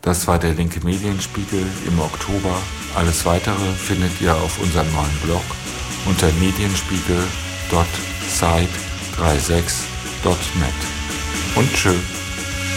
Das war der Linke Medienspiegel im Oktober. Alles Weitere findet ihr auf unserem neuen Blog unter medienspiegel.site36.net. Und tschö.